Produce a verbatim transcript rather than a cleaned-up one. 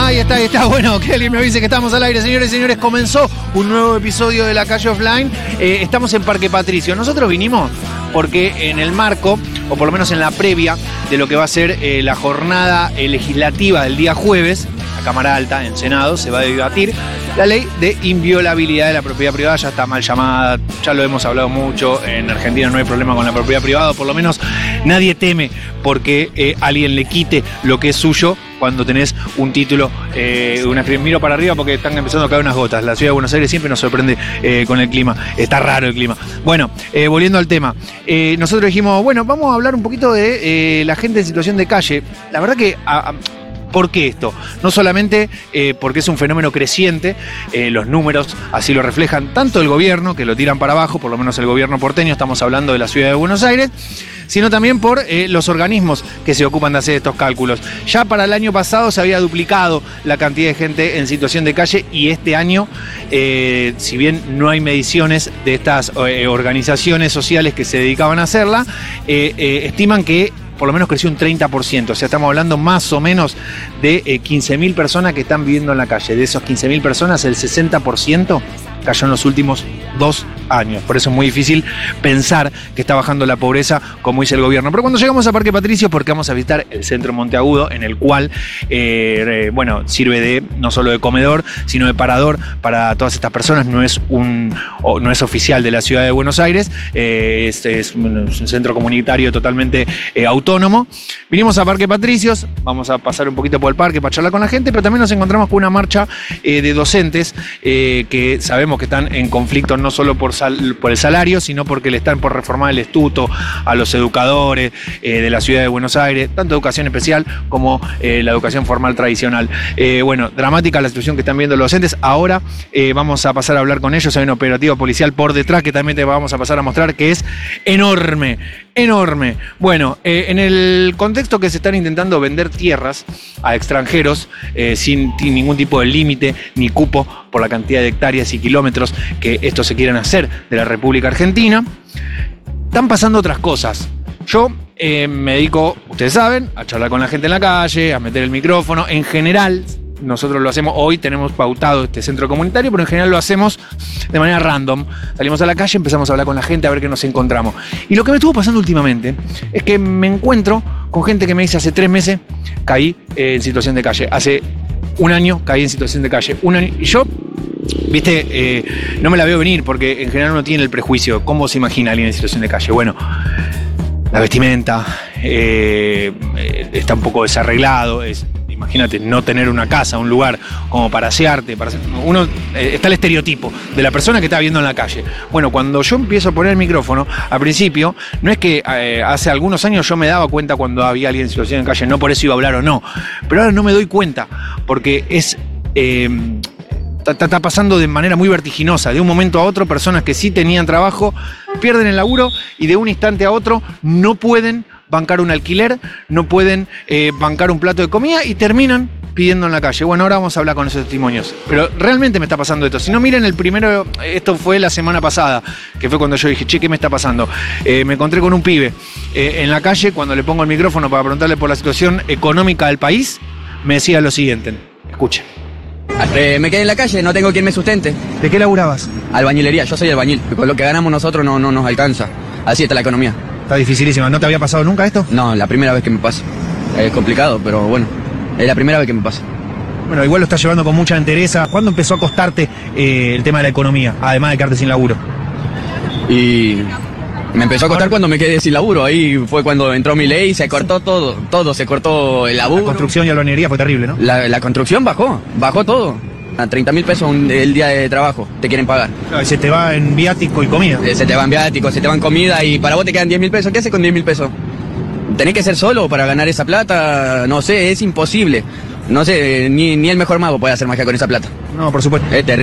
Ahí está, ahí está. Bueno, que alguien me avise que estamos al aire, señores y señores. Comenzó un nuevo episodio de La Calle Offline. Eh, estamos en Parque Patricio. Nosotros vinimos porque en el marco, o por lo menos en la previa, de lo que va a ser eh, la jornada eh, legislativa del día jueves, la Cámara Alta, en Senado, se va a debatir la ley de inviolabilidad de la propiedad privada. Ya está mal llamada, ya lo hemos hablado mucho. En Argentina no hay problema con la propiedad privada, o por lo menos nadie teme porque eh, alguien le quite lo que es suyo cuando tenés un título, eh, una, miro para arriba porque están empezando a caer unas gotas. La ciudad de Buenos Aires siempre nos sorprende eh, con el clima. Está raro el clima. Bueno, eh, volviendo al tema. Eh, nosotros dijimos, bueno, vamos a hablar un poquito de eh, la gente en situación de calle. La verdad que... A, a, ¿Por qué esto? No solamente eh, porque es un fenómeno creciente, eh, los números así lo reflejan, tanto el gobierno, que lo tiran para abajo, por lo menos el gobierno porteño, estamos hablando de la ciudad de Buenos Aires, sino también por eh, los organismos que se ocupan de hacer estos cálculos. Ya para el año pasado se había duplicado la cantidad de gente en situación de calle y este año, eh, si bien no hay mediciones de estas eh, organizaciones sociales que se dedicaban a hacerla, eh, eh, estiman que por lo menos creció un treinta por ciento, o sea, estamos hablando más o menos de eh, quince mil personas que están viviendo en la calle. De esos quince mil personas, el sesenta por ciento cayó en los últimos dos años. Por eso es muy difícil pensar que está bajando la pobreza como dice el gobierno. Pero cuando llegamos a Parque Patricio, porque vamos a visitar el centro Monteagudo, en el cual, eh, eh, bueno, sirve de no solo de comedor, sino de parador para todas estas personas. No es un, o, no es oficial de la ciudad de Buenos Aires, eh, es, es un centro comunitario totalmente eh, autónomo. Vinimos a Parque Patricios, vamos a pasar un poquito por el parque para charlar con la gente, pero también nos encontramos con una marcha eh, de docentes eh, que sabemos que están en conflicto no solo por, sal, por el salario, sino porque le están por reformar el estatuto a los educadores eh, de la ciudad de Buenos Aires, tanto educación especial como eh, la educación formal tradicional. Eh, bueno, dramática la situación que están viendo los docentes. Ahora eh, vamos a pasar a hablar con ellos. Hay un operativo policial por detrás que también te vamos a pasar a mostrar, que es enorme, enorme. Bueno, eh, en el contexto que se están intentando vender tierras a extranjeros eh, sin, sin ningún tipo de límite ni cupo por la cantidad de hectáreas y kilómetros que estos se quieran hacer de la República Argentina, están pasando otras cosas. Yo eh, me dedico, ustedes saben, a charlar con la gente en la calle, a meter el micrófono. En general, nosotros lo hacemos, hoy tenemos pautado este centro comunitario, pero en general lo hacemos de manera random. Salimos a la calle, empezamos a hablar con la gente, a ver qué nos encontramos. Y lo que me estuvo pasando últimamente es que me encuentro con gente que me dice, hace tres meses caí eh, en situación de calle, hace un año caí en situación de calle, un año, y yo, viste, eh, no me la veo venir, porque en general uno tiene el prejuicio. ¿Cómo se imagina alguien en situación de calle? Bueno, la vestimenta eh, está un poco desarreglado, es... Imagínate, no tener una casa, un lugar como para asearte, para hacer, uno eh, está el estereotipo de la persona que está viendo en la calle. Bueno, cuando yo empiezo a poner el micrófono, al principio, no es que eh, hace algunos años yo me daba cuenta cuando había alguien en situación de calle, no por eso iba a hablar o no, pero ahora no me doy cuenta, porque es... Eh, Está pasando de manera muy vertiginosa. De un momento a otro, personas que sí tenían trabajo pierden el laburo y de un instante a otro no pueden bancar un alquiler, no pueden eh, bancar un plato de comida y terminan pidiendo en la calle. Bueno, ahora vamos a hablar con esos testimonios. Pero realmente me está pasando esto. Si no, miren el primero, esto fue la semana pasada, que fue cuando yo dije, che, ¿qué me está pasando? Eh, me encontré con un pibe eh, en la calle, cuando le pongo el micrófono para preguntarle por la situación económica del país, me decía lo siguiente. Escuchen. Eh, me quedé en la calle, no tengo quien me sustente. ¿De qué laburabas? Albañilería, yo soy albañil. Con lo que ganamos nosotros no, no nos alcanza. Así está la economía. Está dificilísima. ¿No te había pasado nunca esto? No, la primera vez que me pasa. Es complicado, pero bueno, es la primera vez que me pasa. Bueno, igual lo estás llevando con mucha entereza. ¿Cuándo empezó a costarte eh, el tema de la economía, además de quedarte sin laburo? Y me empezó a costar cuando me quedé sin laburo. Ahí fue cuando entró mi ley, se cortó todo, todo, se cortó el laburo. La construcción y albañilería fue terrible, ¿no? La, la construcción bajó, bajó todo. A treinta mil pesos un, el día de trabajo te quieren pagar. Claro, y se te va en viático y comida. Se te va en viático, se te va en comida y para vos te quedan diez mil pesos. ¿Qué haces con diez mil pesos? ¿Tenés que ser solo para ganar esa plata? No sé, es imposible. No sé, ni, ni el mejor mago puede hacer magia con esa plata. No, por supuesto. Es terrible.